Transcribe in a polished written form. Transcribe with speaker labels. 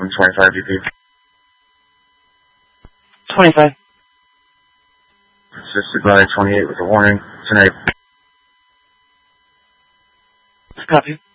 Speaker 1: 25 DP.
Speaker 2: 25.
Speaker 1: Assisted by 28 with a warning. Tonight.
Speaker 2: Copy.